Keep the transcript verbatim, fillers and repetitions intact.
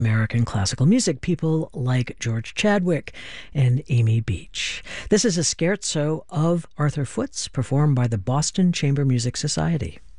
American classical music, people like George Chadwick and Amy Beach. This is a scherzo of Arthur Foote's performed by the Boston Chamber Music Society.